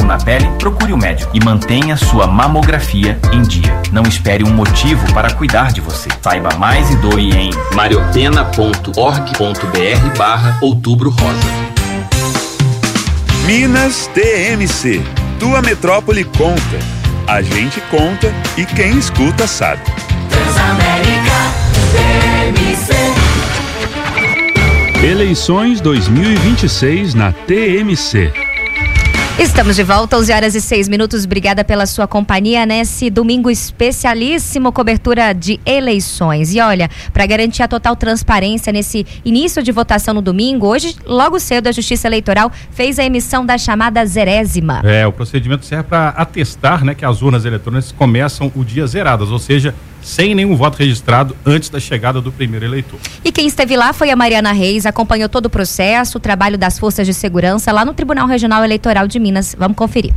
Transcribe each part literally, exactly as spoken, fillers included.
na pele, procure o médico e mantenha sua mamografia em dia. Não espere um motivo para cuidar de você. Saiba mais e doe em mariopena ponto org ponto br barra outubro rosa. Minas T M C. Tua metrópole conta. A gente conta e quem escuta sabe. Transamérica T M C. Eleições dois mil e vinte e seis na T M C. Estamos de volta, onze horas e seis minutos. Obrigada pela sua companhia nesse domingo especialíssimo, cobertura de eleições. E olha, para garantir a total transparência nesse início de votação no domingo, hoje, logo cedo, a Justiça Eleitoral fez a emissão da chamada zerésima. É, o procedimento serve para atestar, né, que as urnas eletrônicas começam o dia zeradas, ou seja, sem nenhum voto registrado antes da chegada do primeiro eleitor. E quem esteve lá foi a Mariana Reis, acompanhou todo o processo, o trabalho das forças de segurança lá no Tribunal Regional Eleitoral de Minas. Vamos conferir.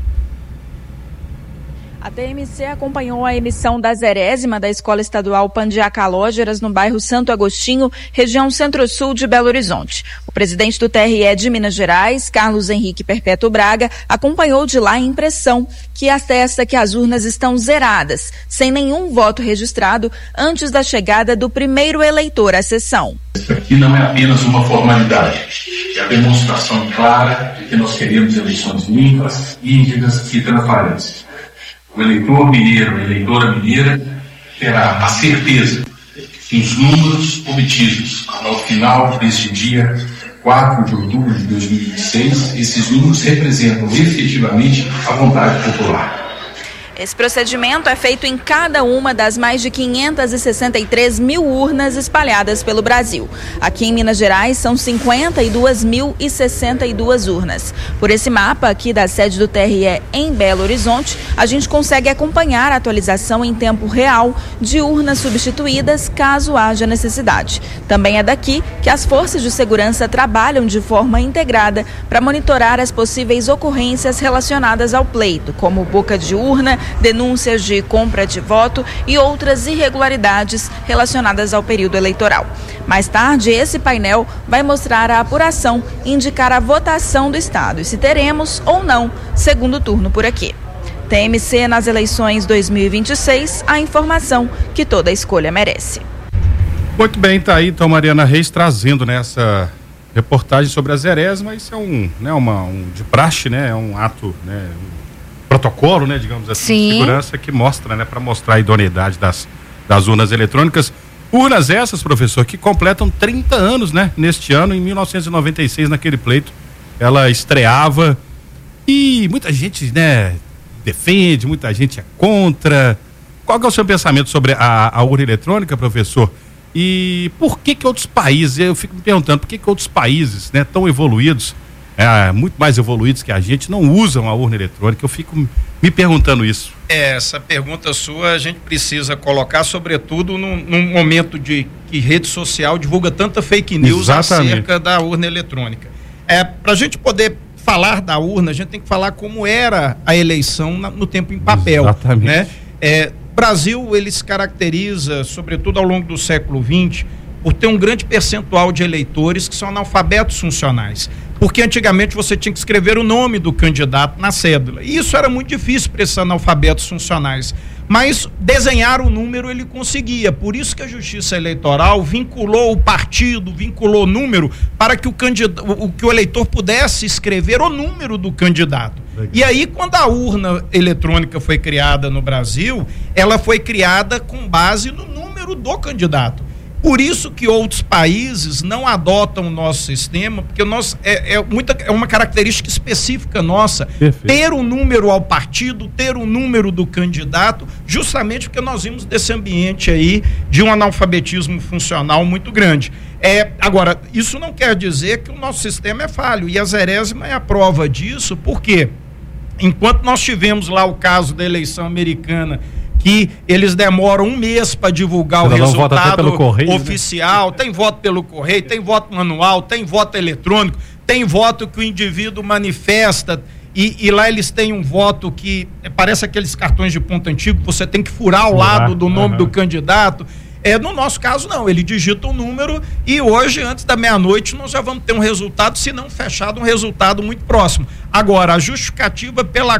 A T M C acompanhou a emissão da zerésima da Escola Estadual Pandiá Calógeras no bairro Santo Agostinho, região centro-sul de Belo Horizonte. O presidente do T R E de Minas Gerais, Carlos Henrique Perpétuo Braga, acompanhou de lá a impressão que atesta que as urnas estão zeradas, sem nenhum voto registrado, antes da chegada do primeiro eleitor à sessão. Isso aqui não é apenas uma formalidade, é a demonstração clara de que nós queremos eleições limpas, íntegras e transparentes. O eleitor mineiro, a eleitora mineira, terá a certeza que os números obtidos ao final deste dia quatro de outubro de dois mil e vinte e seis, esses números representam efetivamente a vontade popular. Esse procedimento é feito em cada uma das mais de quinhentas e sessenta e três mil urnas espalhadas pelo Brasil. Aqui em Minas Gerais são cinquenta e duas mil e sessenta e duas urnas. Por esse mapa aqui da sede do T R E em Belo Horizonte, a gente consegue acompanhar a atualização em tempo real de urnas substituídas caso haja necessidade. Também é daqui que as forças de segurança trabalham de forma integrada para monitorar as possíveis ocorrências relacionadas ao pleito, como boca de urna, denúncias de compra de voto e outras irregularidades relacionadas ao período eleitoral. Mais tarde, esse painel vai mostrar a apuração e indicar a votação do Estado e se teremos ou não segundo turno por aqui. T M C nas eleições dois mil e vinte e seis, a informação que toda escolha merece. Muito bem, tá aí então Mariana Reis trazendo nessa reportagem sobre a zerésima. Isso é um, né, uma, um de praxe, né, é um ato, né, um protocolo, né, digamos assim, Sim. de segurança que mostra, né, para mostrar a idoneidade das, das urnas eletrônicas. Urnas essas, professor, que completam trinta anos, né, neste ano, em mil novecentos e noventa e seis, naquele pleito, ela estreava e muita gente, né, defende, muita gente é contra. Qual que é o seu pensamento sobre a, a urna eletrônica, professor? E por que que outros países, eu fico me perguntando, por que que outros países, né, tão evoluídos, É, muito mais evoluídos que a gente, não usam a urna eletrônica? Eu fico me perguntando isso. Essa pergunta sua a gente precisa colocar, sobretudo num, num momento de que rede social divulga tanta fake news Exatamente. acerca da urna eletrônica. É, para a gente poder falar da urna, a gente tem que falar como era a eleição na, no tempo em papel. Exatamente. Né? É, Brasil, ele se caracteriza, sobretudo ao longo do século vinte, por ter um grande percentual de eleitores que são analfabetos funcionais. Porque antigamente você tinha que escrever o nome do candidato na cédula. E isso era muito difícil para esses analfabetos funcionais. Mas desenhar o número ele conseguia. Por isso que a Justiça Eleitoral vinculou o partido, vinculou o número, para que o, candidato, o, que o eleitor pudesse escrever o número do candidato. Legal. E aí, quando a urna eletrônica foi criada no Brasil, ela foi criada com base no número do candidato. Por isso que outros países não adotam o nosso sistema, porque nós, é, é, muita, é uma característica específica nossa. Perfeito. Ter um número ao partido, ter um número do candidato, justamente porque nós vimos desse ambiente aí de um analfabetismo funcional muito grande. É, agora, isso não quer dizer que o nosso sistema é falho, e a zerésima é a prova disso, porque enquanto nós tivemos lá o caso da eleição americana, que eles demoram um mês para divulgar Você o resultado correio, oficial, né? Tem voto pelo correio, tem voto manual, tem voto eletrônico, tem voto que o indivíduo manifesta e, e lá eles têm um voto que parece aqueles cartões de ponto antigo, você tem que furar ao lado do nome uhum. do candidato. É, no nosso caso não, ele digita o número e hoje, antes da meia-noite, nós já vamos ter um resultado, se não fechado, um resultado muito próximo. Agora, a justificativa pela